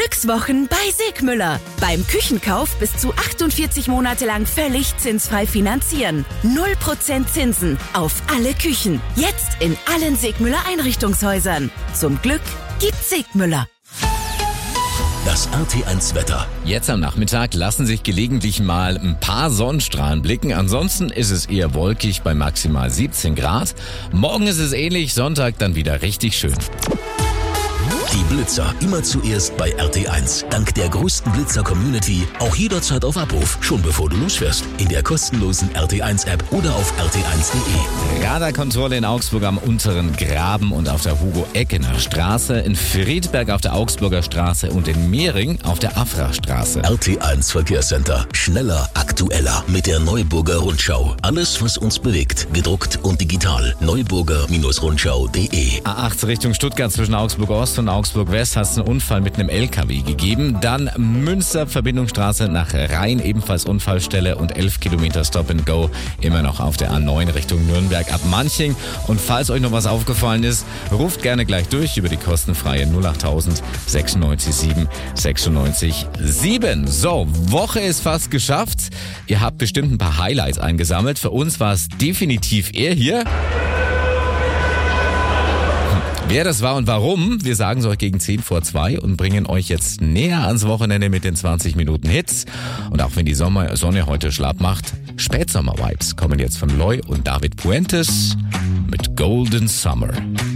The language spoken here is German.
Glückswochen bei Segmüller. Beim Küchenkauf bis zu 48 Monate lang völlig zinsfrei finanzieren. 0% Zinsen auf alle Küchen. Jetzt in allen Segmüller Einrichtungshäusern. Zum Glück gibt's Segmüller. Das RT1 Wetter. Jetzt am Nachmittag lassen sich gelegentlich mal ein paar Sonnenstrahlen blicken. Ansonsten ist es eher wolkig bei maximal 17 Grad. Morgen ist es ähnlich, Sonntag dann wieder richtig schön. Die Blitzer immer zuerst bei RT1. Dank der größten Blitzer-Community auch jederzeit auf Abruf, schon bevor du losfährst. In der kostenlosen RT1-App oder auf rt1.de. Radarkontrolle in Augsburg am unteren Graben und auf der Hugo-Eckener Straße, in Friedberg auf der Augsburger Straße und in Mehring auf der Afra-Straße. RT1 Verkehrscenter. Schneller, aktueller mit der Neuburger Rundschau. Alles, was uns bewegt, gedruckt und digital. Neuburger-Rundschau.de. A8 Richtung Stuttgart zwischen Augsburg-Ost und Augsburg-West hat es einen Unfall mit einem LKW gegeben. Dann Münster, Verbindungsstraße nach Rhein, ebenfalls Unfallstelle und 11 Kilometer Stop and Go, immer noch auf der A9 Richtung Nürnberg ab Manching. Und falls euch noch was aufgefallen ist, ruft gerne gleich durch über die kostenfreie 08000 96 7 96 7. So, Woche ist fast geschafft. Ihr habt bestimmt ein paar Highlights eingesammelt. Für uns war es definitiv er hier. Wer das war und warum, wir sagen es euch gegen 10 vor 2 und bringen euch jetzt näher ans Wochenende mit den 20 Minuten Hits. Und auch wenn die Sonne heute schlapp macht, Spätsommer-Vibes kommen jetzt von Loy und David Puentes mit Golden Summer.